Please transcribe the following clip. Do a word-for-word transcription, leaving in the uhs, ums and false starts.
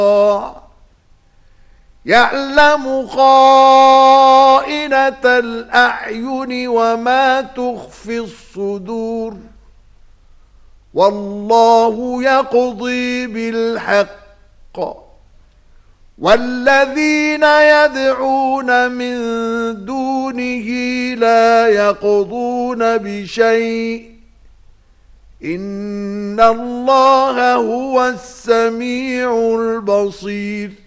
يعلم خائنة الأعين وما تخفي الصدور والله يقضي بالحق والذين يدعون من دونه لا يقضون بشيء إن الله هو السميع البصير